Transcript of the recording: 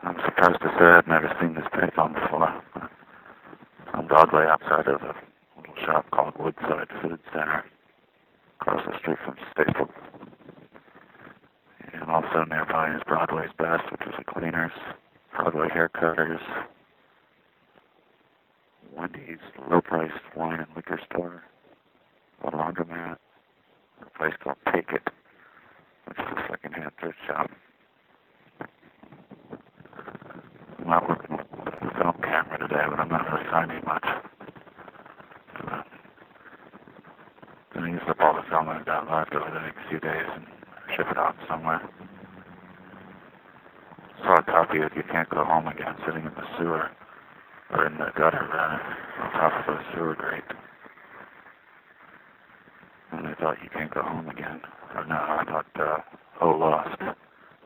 I'm surprised to say I've never seen this payphone before. I'm Broadway outside of a little shop called Woodside Food Center, across the street from Staples. And also nearby is Broadway's Best, which is a cleaners, Broadway haircutters, Wendy's low-priced wine and liquor store, a laundromat, a place called Take It, which is a second-hand thrift shop. I'm not working with the film camera today, but I'm not really finding much. I'm going to use up all the film I've got left over the next few days and ship it out somewhere. Saw a copy of You Can't Go Home Again sitting in the sewer, or in the gutter, on top of a sewer grate. And I thought You Can't Go Home Again. Or no, I thought, Oh Lost.